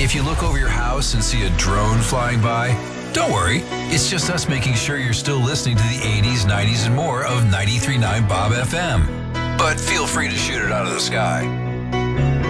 If you look over your house and see a drone flying by, don't worry. It's just us making sure you're still listening to the 80s, 90s, and more of 93.9 Bob FM. But feel free to shoot it out of the sky.